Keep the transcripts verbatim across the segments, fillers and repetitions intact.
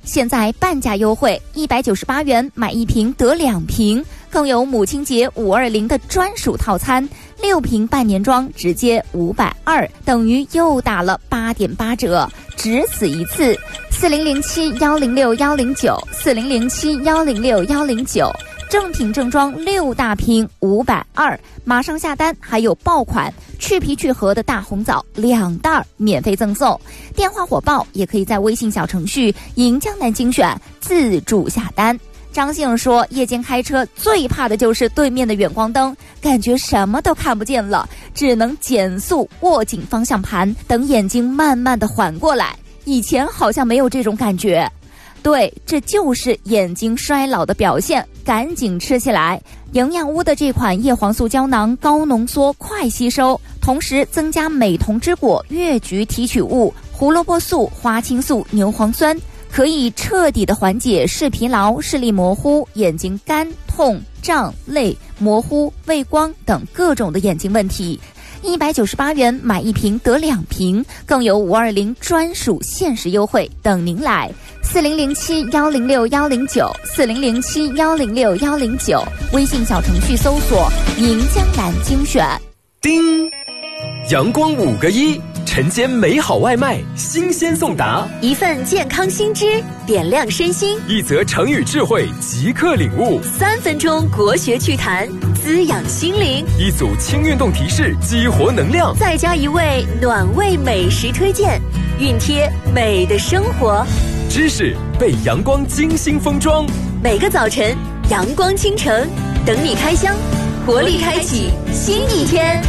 现在半价优惠，一百九十八元买一瓶得两瓶，更有母亲节五二零的专属套餐，六瓶半年装直接五百二，等于又打了八点八折，只此一次。四零零七幺零六幺零九，四零零七幺零六幺零九。正品正装六大瓶五百二，马上下单还有爆款去皮去核的大红枣两袋免费赠送。电话火爆也可以在微信小程序赢江南精选自助下单。张先生说，夜间开车最怕的就是对面的远光灯，感觉什么都看不见了，只能减速握紧方向盘，等眼睛慢慢的缓过来。以前好像没有这种感觉。对，这就是眼睛衰老的表现，赶紧吃起来。营养屋的这款叶黄素胶囊高浓缩快吸收，同时增加美瞳之果、越橘提取物、胡萝卜素、花青素、牛磺酸，可以彻底的缓解视疲劳、视力模糊、眼睛干、痛、胀、累、模糊、畏光等各种的眼睛问题。一百九十八元买一瓶得两瓶，更有五二零专属限时优惠等您来。四零零七幺零六幺零九，四零零七幺零六幺零九，微信小程序搜索赢江南精选。 叮，阳光五个一，晨间美好外卖，新鲜送达。 一份健康新知，点亮身心； 一则成语智慧，即刻领悟； 三分钟国学趣谈，滋养心灵； 一组轻运动提示，激活能量； 再加一位暖胃美食推荐，熨贴美的生活。 知识被阳光精心封装， 每个早晨阳光倾城，等你开箱，活力开启新一天。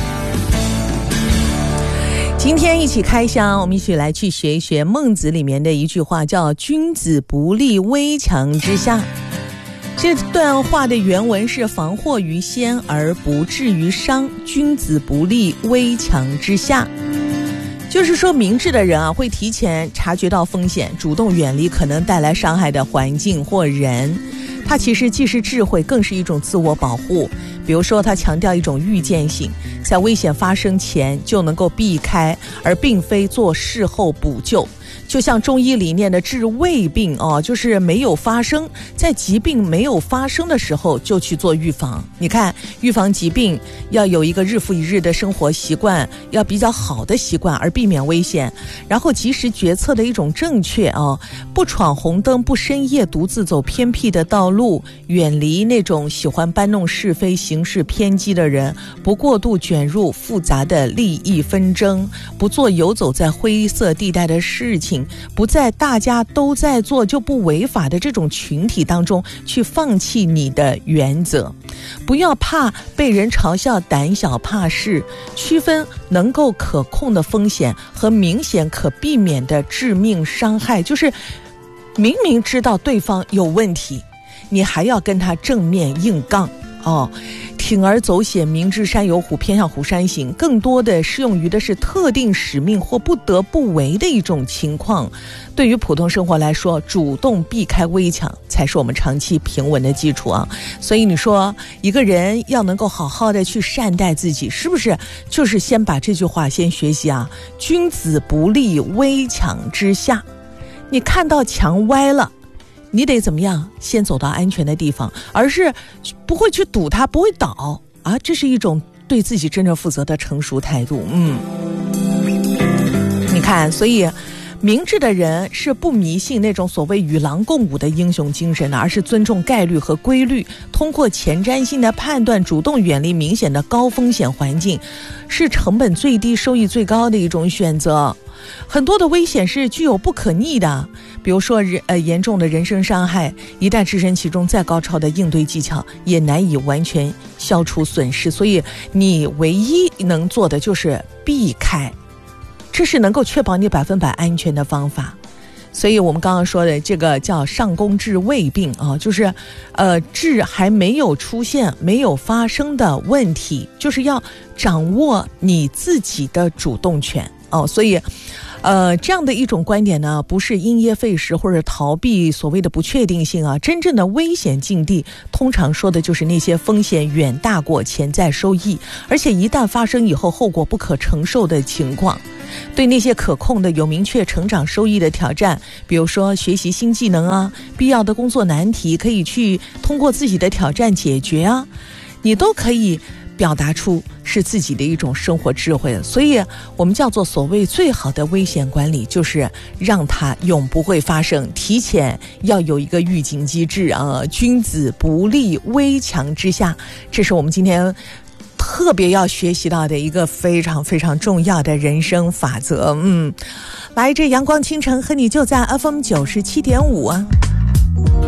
今天一起开箱，我们一起来去学一学孟子里面的一句话，叫君子不立危墙之下。这段话的原文是防祸于先而不至于伤，君子不立危墙之下。就是说明智的人啊，会提前察觉到风险，主动远离可能带来伤害的环境或人。它其实既是智慧，更是一种自我保护。比如说他强调一种预见性，在危险发生前就能够避开，而并非做事后补救。就像中医理念的治未病哦，就是没有发生，在疾病没有发生的时候就去做预防。你看，预防疾病要有一个日复一日的生活习惯，要比较好的习惯，而避免危险，然后及时决策的一种正确哦，不闯红灯，不深夜独自走偏僻的道路，远离那种喜欢搬弄是非、行事偏激的人，不过度卷入复杂的利益纷争，不做游走在灰色地带的事情，不在大家都在做就不违法的这种群体当中去放弃你的原则。不要怕被人嘲笑胆小怕事，区分能够可控的风险和明显可避免的致命伤害。就是明明知道对方有问题，你还要跟他正面硬杠哦。铤而走险，明知山有虎，偏向虎山行，更多的适用于的是特定使命或不得不为的一种情况。对于普通生活来说，主动避开危墙才是我们长期平稳的基础啊。所以你说一个人要能够好好的去善待自己，是不是就是先把这句话先学习啊？君子不立危墙之下。你看到墙歪了，你得怎么样？先走到安全的地方，而是不会去堵它，不会倒啊！这是一种对自己真正负责的成熟态度。嗯，你看，所以明智的人是不迷信那种所谓与狼共舞的英雄精神的，而是尊重概率和规律，通过前瞻性的判断，主动远离明显的高风险环境，是成本最低、收益最高的一种选择。很多的危险是具有不可逆的，比如说人呃严重的人身伤害，一旦置身其中，再高超的应对技巧也难以完全消除损失。所以你唯一能做的就是避开，这是能够确保你百分百安全的方法。所以我们刚刚说的这个叫上工治未病啊，就是呃治还没有出现、没有发生的问题，就是要掌握你自己的主动权哦。所以呃，这样的一种观点呢，不是因噎废食或者逃避所谓的不确定性啊，真正的危险境地，通常说的就是那些风险远大过潜在收益，而且一旦发生以后后果不可承受的情况。对那些可控的有明确成长收益的挑战，比如说学习新技能啊，必要的工作难题可以去通过自己的挑战解决啊，你都可以表达出是自己的一种生活智慧。所以我们叫做所谓最好的危险管理，就是让它永不会发生，提前要有一个预警机制啊。君子不立危墙之下，这是我们今天特别要学习到的一个非常非常重要的人生法则。嗯，来，这阳光清晨和你就在 F M 九十七点五啊。